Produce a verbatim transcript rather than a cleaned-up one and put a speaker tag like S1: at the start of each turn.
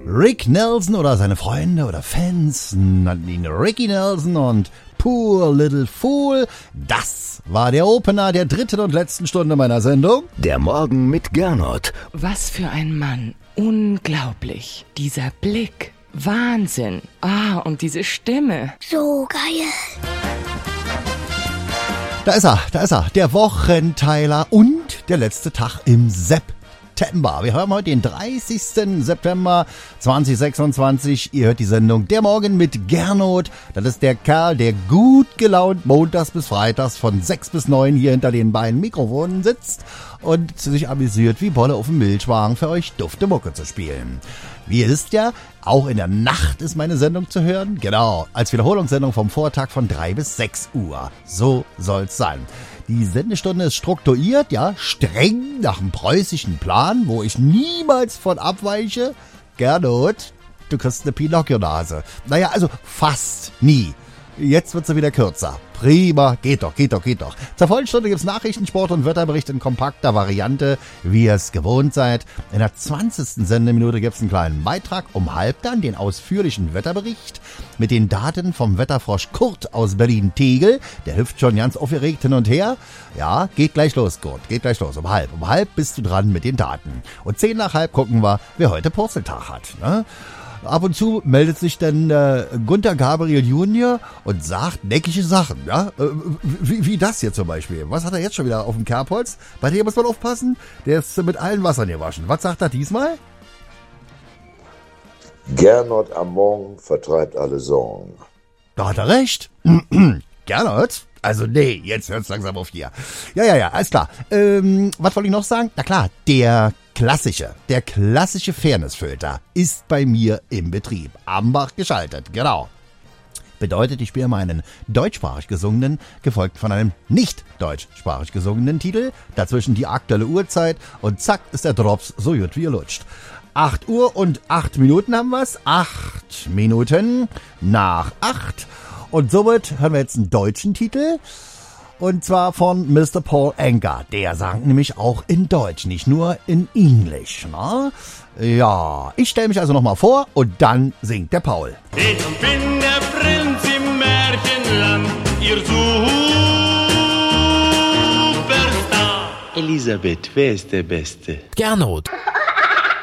S1: Rick Nelson oder seine Freunde oder Fans nannten ihn Ricky Nelson und Poor Little Fool. Das war der Opener der dritten und letzten Stunde meiner Sendung.
S2: Der Morgen mit Gernot.
S3: Was für ein Mann. Unglaublich. Dieser Blick. Wahnsinn. Ah, und diese Stimme.
S4: So geil.
S1: Da ist er, da ist er. Der Wochenteiler und der letzte Tag im September. Wir haben heute den dreißigsten September zweitausendsechsundzwanzig. Ihr hört die Sendung Der Morgen mit Gernot. Das ist der Kerl, der gut gelaunt montags bis freitags von sechs bis neun hier hinter den beiden Mikrofonen sitzt und sich amüsiert wie Bolle auf dem Milchwagen für euch dufte Mucke zu spielen. Wie ihr wisst ja, auch in der Nacht ist meine Sendung zu hören. Genau, als Wiederholungssendung vom Vortag von drei bis sechs Uhr. So soll's sein. Die Sendestunde ist strukturiert, ja, streng nach dem preußischen Plan, wo ich niemals von abweiche. Gernot, du kriegst eine Pinocchio-Nase. Naja, also fast nie. Jetzt wird sie wieder kürzer. Prima, geht doch, geht doch, geht doch. Zur vollen Stunde gibt's Nachrichten, Sport und Wetterbericht in kompakter Variante, wie ihr es gewohnt seid. In der zwanzigsten Sendeminute gibt's einen kleinen Beitrag, um halb dann den ausführlichen Wetterbericht mit den Daten vom Wetterfrosch Kurt aus Berlin-Tegel. Der hüpft schon ganz aufgeregt hin und her. Ja, geht gleich los, Kurt, geht gleich los. Um halb, um halb bist du dran mit den Daten. Und zehn nach halb gucken wir, wer heute Purzeltag hat, ne? Ab und zu meldet sich dann äh, Gunther Gabriel Junior und sagt neckische Sachen, ja, äh, wie, wie das hier zum Beispiel. Was hat er jetzt schon wieder auf dem Kerbholz? Bei dem muss man aufpassen, der ist mit allen Wassern gewaschen. Was sagt er diesmal?
S5: Gernot am Morgen vertreibt alle Sorgen.
S1: Da hat er recht. Gernot? Also nee, jetzt hört's langsam auf hier. Ja, ja, ja, alles klar. Ähm, was wollte ich noch sagen? Na klar, der klassische, der klassische Fairnessfilter ist bei mir im Betrieb. Ambach geschaltet, genau. Bedeutet, ich spiele meinen deutschsprachig gesungenen, gefolgt von einem nicht deutschsprachig gesungenen Titel, dazwischen die aktuelle Uhrzeit und zack ist der Drops so gut wie er lutscht. acht Uhr und acht Minuten haben wir's. acht Minuten nach acht. Und somit hören wir jetzt einen deutschen Titel. Und zwar von Mister Paul Anka. Der sang nämlich auch in Deutsch, nicht nur in Englisch. Ne? Ja, ich stelle mich also nochmal vor und dann singt der Paul.
S6: Ich bin der Prinz im Märchenland, ihr Superstar.
S7: Elisabeth, wer ist der Beste?
S2: Gernot.